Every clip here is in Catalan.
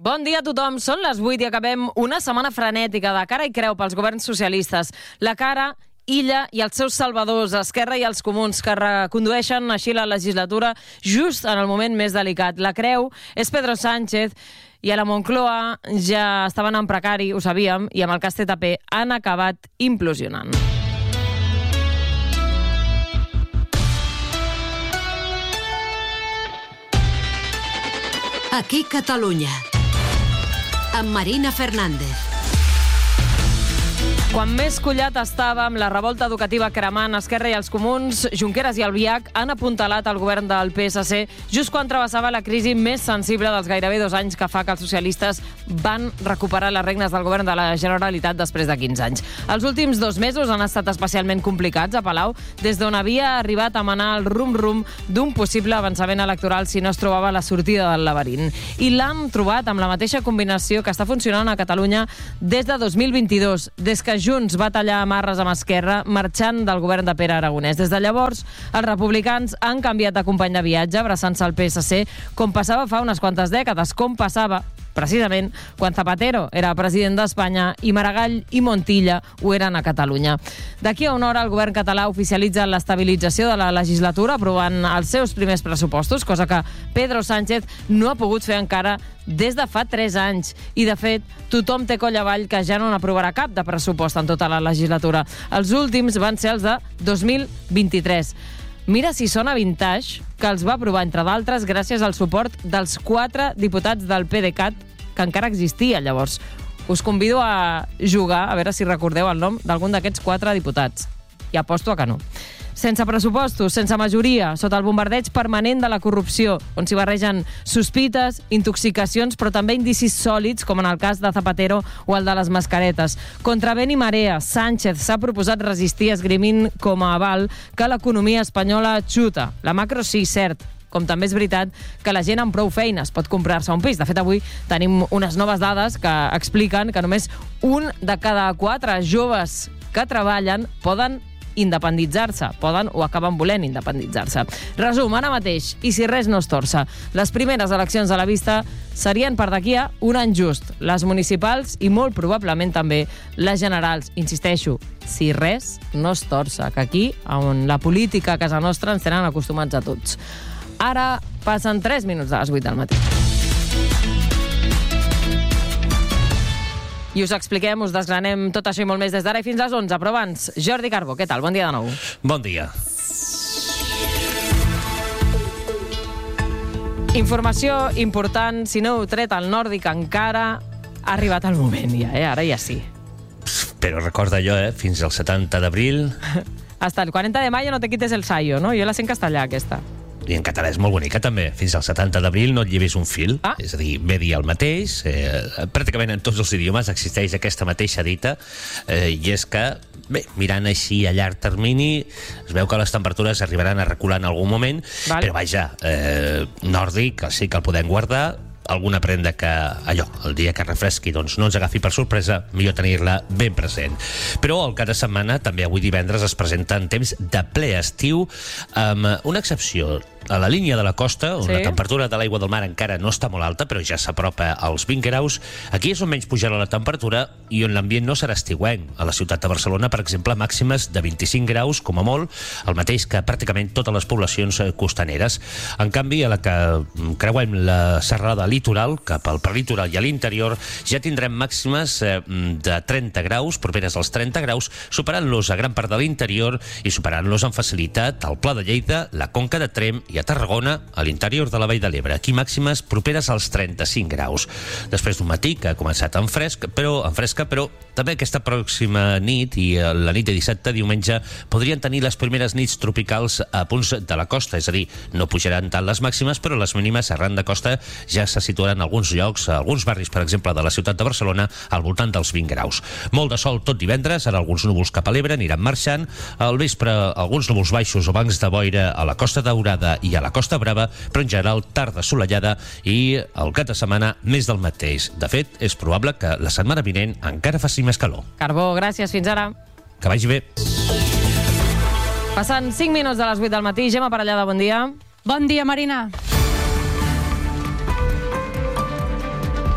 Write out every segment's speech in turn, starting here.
Bon dia a tothom, són les 8 i acabem una setmana frenètica de cara i creu pels governs socialistes. La cara, Illa i els seus salvadors, Esquerra i els Comuns, que recondueixen així la legislatura just en el moment més delicat. La creu és Pedro Sánchez i a la Moncloa ja estaven en precari, ho sabíem, i amb el cas TTP han acabat implosionant. Aquí Catalunya, amb Marina Fernández. Quan més collat estava amb la revolta educativa cremant, Esquerra i els Comuns, Junqueras i Albiach han apuntalat el govern del PSC just quan travessava la crisi més sensible dels gairebé 2 anys que fa que els socialistes van recuperar les regnes del govern de la Generalitat després de 15 anys. Els últims 2 mesos han estat especialment complicats a Palau, des d'on havia arribat a manar el rum-rum d'un possible avançament electoral si no es trobava la sortida del laberint. I l'han trobat amb la mateixa combinació que està funcionant a Catalunya des de 2022, des que Junts va tallar amarres amb Esquerra marxant del govern de Pere Aragonès. Des de llavors, els republicans han canviat de company de viatge, abraçant-se al PSC, com passava fa unes quantes dècades, com passava precisament quan Zapatero era president d'Espanya i Maragall i Montilla ho eren a Catalunya. D'aquí a una hora el govern català oficialitza l'estabilització de la legislatura aprovant els seus primers pressupostos, cosa que Pedro Sánchez no ha pogut fer encara des de fa 3 anys. I, de fet, tothom té coll avall que ja no n'aprovarà cap de pressupost en tota la legislatura. Els últims van ser els de 2023. Mira si sona vintage, que els va aprovar, entre d'altres, gràcies al suport dels 4 diputats del PDeCAT, que encara existia llavors. Us convido a jugar, a veure si recordeu el nom d'algun d'aquests 4 diputats. I aposto a que no. Sense pressupostos, sense majoria, sota el bombardeig permanent de la corrupció, on s'hi barregen sospites, intoxicacions, però també indicis sòlids, com en el cas de Zapatero o el de les mascaretes. Contra vent i marea, Sánchez s'ha proposat resistir esgrimint com a aval que l'economia espanyola xuta. La macro sí, cert, com també és veritat que la gent amb prou feines pot comprar-se un pis. De fet, avui tenim unes noves dades que expliquen que només 1 de cada 4 joves que treballen poden independitzar-se, poden o acaben volent independitzar-se. Resum, ara mateix, i si res no es torça, les primeres eleccions a la vista serien per d'aquí a un any just, les municipals i molt probablement també les generals. Insisteixo, si res no es torça, que aquí, on la política a casa nostra, ens tenen acostumats a tots. Ara passen 3 minuts de les 8 del matí. I us expliquem, us desgranem tot això i molt més des d'ara i fins a les 11. Però abans, Jordi Carbó, què tal? Bon dia de nou. Bon dia. Informació important, si no heu tret el nòrdic encara, ha arribat el moment ja, ara ja sí. Però recorda allò, fins al 70 d'abril... Hasta el 40 de mayo no te quites el sayo, no? Jo la sé en castellà, aquesta. I en català és molt bonica, també. Fins al 70 d'abril no et llevis un fil. És a dir, ve dir el mateix. Pràcticament en tots els idiomes existeix aquesta mateixa dita. I és que, bé, mirant així a llarg termini, es veu que les temperatures arribaran a recular en algun moment. Val. Però vaja, nòrdic, sí que el podem guardar. Alguna prenda que, allò, el dia que refresqui, doncs no ens agafi per sorpresa, millor tenir-la ben present. Però el cap de setmana, també avui divendres, es presenta en temps de ple estiu, amb una excepció. A la línia de la costa, on la temperatura de l'aigua del mar encara no està molt alta, però ja s'apropa als 20 graus, aquí és on menys pujarà la temperatura i on l'ambient no serà estiuenc. A la ciutat de Barcelona, per exemple, màximes de 25 graus, com a molt, el mateix que pràcticament totes les poblacions costaneres. En canvi, a la que creuem la serrada litoral, cap al prelitoral i a l'interior, ja tindrem màximes de 30 graus, properes als 30 graus, superant-los a gran part de l'interior i superant-los amb facilitat al Pla de Lleida, la Conca de Tremp i a Tarragona, a l'interior de la Vall de l'Ebre. Aquí màximes properes als 35 graus. Després d'un matí que ha començat en fresca, però també aquesta pròxima nit i la nit de dissabte, diumenge, podrien tenir les primeres nits tropicals a punts de la costa, és a dir, no pujaran tant les màximes, però les mínimes arran de costa ja se situaran en alguns llocs, a alguns barris, per exemple, de la ciutat de Barcelona, al voltant dels 20 graus. Molt de sol tot divendres, ara alguns núvols cap a l'Ebre aniran marxant, al vespre alguns núvols baixos o bancs de boira a la Costa Daurada i a la Costa Brava, però en general tarda assolellada i el cap de setmana més del mateix. De fet, és probable que la setmana vinent encara faci més calor. Carbó, gràcies, fins ara. Que vagi bé. Passant 5 minuts de les 8 del matí, Gemma Parellada, bon dia. Bon dia, Marina.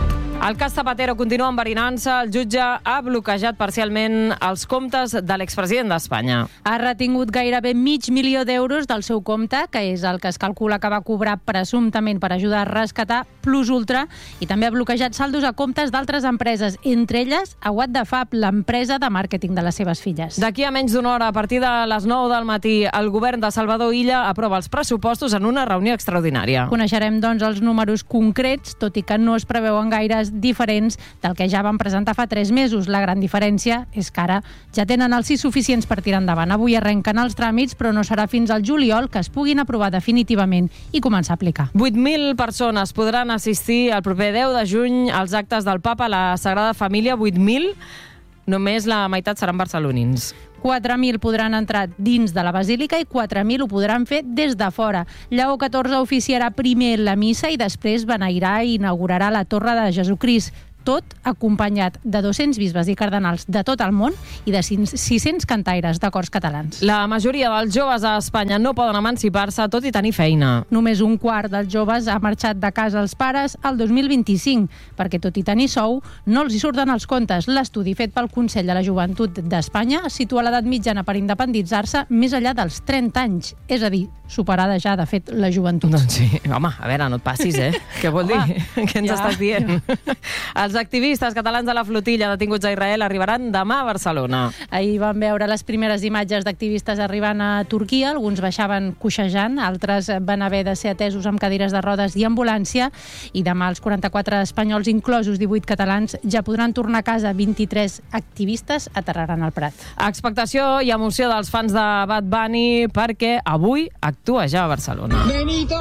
El cas Zapatero continua enverinant-se. El jutge ha bloquejat parcialment els comptes de l'expresident d'Espanya. Ha retingut gairebé $500.000 del seu compte, que és el que es calcula que va cobrar presumptament per ajudar a rescatar Plus Ultra, i també ha bloquejat saldos a comptes d'altres empreses, entre elles a What the Fab, l'empresa de màrqueting de les seves filles. D'aquí a menys d'una hora, a partir de les 9 del matí, el govern de Salvador Illa aprova els pressupostos en una reunió extraordinària. Coneixerem, doncs, els números concrets, tot i que no es preveuen gaires diferents del que ja van presentar fa 3 mesos. La gran diferència és que ara ja tenen els 6 suficients per tirar endavant. Avui arrenquen els tràmits, però no serà fins al juliol que es puguin aprovar definitivament i començar a aplicar. 8.000 persones podran assistir el proper 10 de juny als actes del Papa a la Sagrada Família. 8.000, només la meitat seran barcelonins. 4.000 podran entrar dins de la basílica i 4.000 ho podran fer des de fora. Lleó XIV oficiarà primer la missa i després beneirà i inaugurarà la Torre de Jesucrist, tot acompanyat de 200 bisbes i cardenals de tot el món i de 600 cantaires de cors catalans. La majoria dels joves a Espanya no poden emancipar-se tot i tenir feina. Només un quart dels joves ha marxat de casa als pares el 2025, perquè tot i tenir sou, no els hi surten els comptes. L'estudi fet pel Consell de la Joventut d'Espanya situa l'edat mitjana per independitzar-se més enllà dels 30 anys, és a dir, superada ja, de fet, la joventut. Doncs sí, home, a veure, no et passis, Què vol dir? Què ens estàs dient? Els activistes catalans de la flotilla detinguts a Israel arribaran demà a Barcelona. Ahir vam veure les primeres imatges d'activistes arribant a Turquia. Alguns baixaven coixejant, altres van haver de ser atesos amb cadires de rodes i ambulància. I demà els 44 espanyols, inclosos 18 catalans, ja podran tornar a casa. 23 activistes aterraran al Prat. Expectació i emoció dels fans de Bad Bunny perquè avui actua ja a Barcelona. Benito,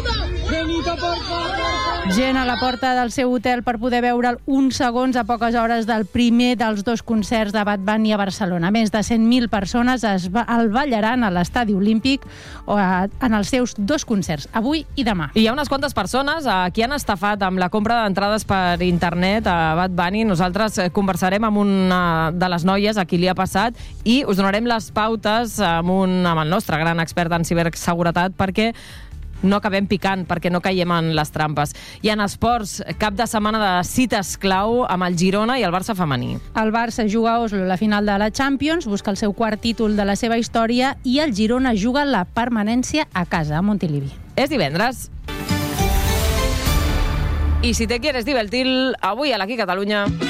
por favor. Gent a la porta del seu hotel per poder veure'l uns segons a poques hores del primer dels 2 concerts de Bad Bunny a Barcelona. Més de 100.000 persones el ballaran a l'Estadi Olímpic en els seus 2 concerts, avui i demà. I hi ha unes quantes persones a qui han estafat amb la compra d'entrades per internet a Bad Bunny. Nosaltres conversarem amb una de les noies a qui li ha passat i us donarem les pautes amb el nostre gran expert en ciberseguretat perquè no acabem picant, perquè no caiem en les trampes. I en esports, cap de setmana de cites clau amb el Girona i el Barça femení. El Barça juga a Oslo la final de la Champions, busca el seu quart títol de la seva història i el Girona juga la permanència a casa, a Montilivi. És divendres. I si te quieres divertir, avui a l'Aquí Catalunya...